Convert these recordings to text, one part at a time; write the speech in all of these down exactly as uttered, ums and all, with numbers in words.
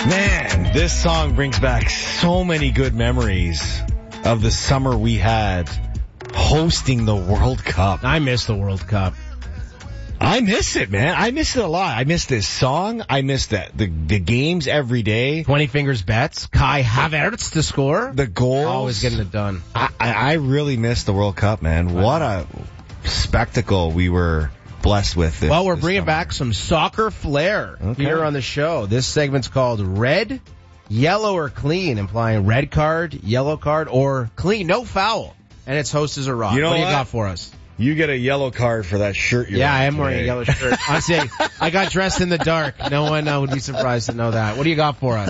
Man, this song brings back so many good memories of the summer we had hosting the World Cup. I miss the World Cup. I miss it, man. I miss it a lot. I miss this song. I miss the, the, the games every day. twenty fingers bets. Kai Havertz to score. The goals. Always getting it done. I, I, I really miss the World Cup, man. What a spectacle we were blessed with. This, well, we're this bringing summer. back some soccer flair Okay. here on the show. This segment's called Red, Yellow, or Clean, implying red card, yellow card, or clean, no foul. And its host is a rock. You know what do you what? got for us? You get a yellow card for that shirt you're Yeah, I wearing am wearing today. a yellow shirt. Honestly, I got dressed in the dark. No one uh, would be surprised to know that. What do you got for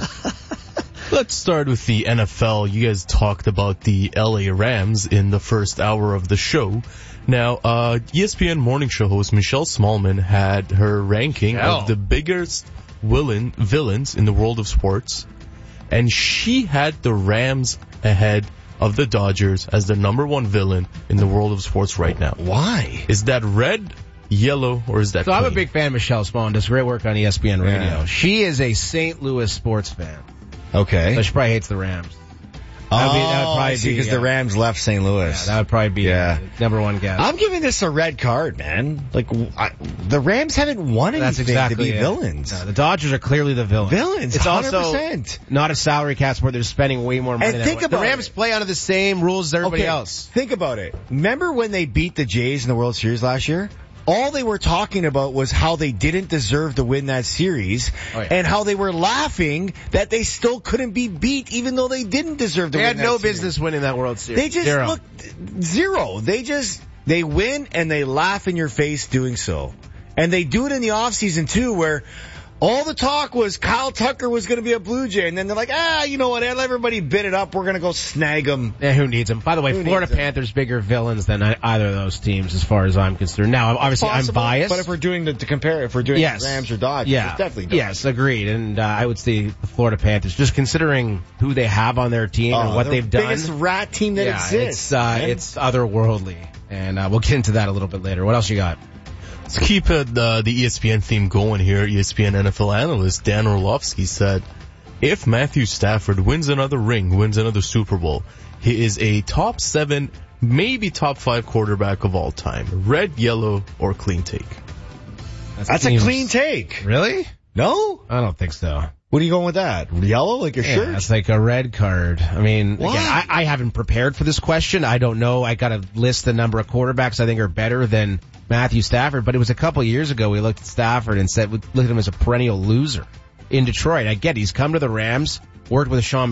us? Let's start with the N F L. You guys talked about the L A Rams in the first hour of the show. Now, uh, E S P N morning show host Michelle Smallman had her ranking Michelle. of the biggest villain, villains in the world of sports, and she had the Rams ahead of the Dodgers as the number one villain in the world of sports right now. Why? Is that red, yellow, or is that So I'm a clean? big fan of Michelle Smallman. Does great work on E S P N Radio. Yeah. She is a Saint Louis sports fan. Okay. So she probably hates the Rams. Oh, That would be- that would probably be, because yeah. the Rams left Saint Louis. Yeah, that would probably be Yeah. uh, number one guess. I'm giving this a red card, man. Like, I, the Rams haven't won anything That's exactly to be it. villains. No, the Dodgers are clearly the villains. Villains, It's one hundred also percent. not a salary cap where they're spending way more money And than think everyone. about The Rams it. play under the same rules as everybody Okay, else. think about it. Remember when they beat the Jays in the World Series last year? All they were talking about was how they didn't deserve to win that series, Oh, yeah. and how they were laughing that they still couldn't be beat even though they didn't deserve to They win had that no series. business winning that World Series. They just Zero. look zero. They just, they win and they laugh in your face doing so. And they do it in the offseason too, where all the talk was Kyle Tucker was going to be a Blue Jay, and then they're like, ah, you know what, everybody bid it up, we're going to go snag him. Yeah, who needs them? By the way, Who Florida needs 'em? Panthers bigger villains than either of those teams, as far as I'm concerned. Now, obviously, Possible, I'm biased. But if we're doing the, to compare, if we're doing yes, Rams or Dodgers, yeah, it's definitely Dodgers. yes, agreed. And uh, I would say the Florida Panthers, just considering who they have on their team and Oh, what the they've done. biggest rat team that yeah, exists. it's uh, man. it's otherworldly, and uh, we'll get into that a little bit later. What else you got? To keep it, uh, the E S P N theme going here, E S P N N F L analyst Dan Orlovsky said, if Matthew Stafford wins another ring, wins another Super Bowl, he is a top seven, maybe top five quarterback of all time. Red, yellow, or clean take? That's a seems- clean take. Really? No? I don't think so. What are you going with that? Yellow, like your Yeah, shirt? it's like a red card. I mean, Why? again, I, I haven't prepared for this question. I don't know. I got to list the number of quarterbacks I think are better than Matthew Stafford, but it was a couple of years ago we looked at Stafford and said, we looked at him as a perennial loser in Detroit. I get it. He's come to the Rams, worked with Sean